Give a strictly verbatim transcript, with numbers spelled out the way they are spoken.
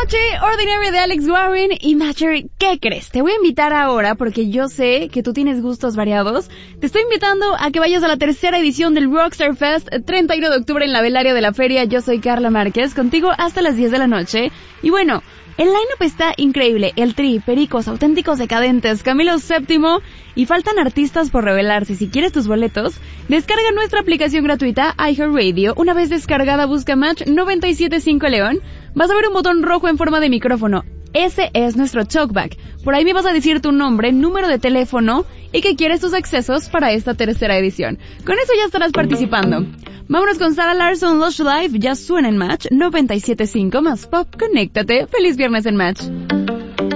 Noche Ordinaria de Alex Warren y Matcher. ¿Qué crees? Te voy a invitar ahora porque yo sé que tú tienes gustos variados. Te estoy invitando a que vayas a la tercera edición del Rockstar Fest, treinta y uno de octubre en la Velaria de la Feria. Yo soy Carla Márquez, contigo hasta las diez de la noche. Y bueno, el line-up está increíble. El Tri, Pericos, Auténticos Decadentes, Camilo Séptimo y faltan artistas por revelarse. Si quieres tus boletos, descarga nuestra aplicación gratuita iHeartRadio. Una vez descargada, busca Match noventa y siete punto cinco León. Vas a ver un botón rojo en forma de micrófono. Ese es nuestro talkback. Por ahí me vas a decir tu nombre, número de teléfono y que quieres tus accesos para esta tercera edición. Con eso ya estarás participando. Vámonos con Sarah Larsson, Lush Life. Ya suena en Match noventa y siete punto cinco más pop. Conéctate. Feliz viernes en Match.